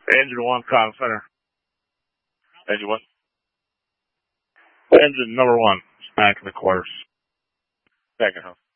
Engine 1, comm center. Engine 1. Engine number 1, back in the quarters. Back in house.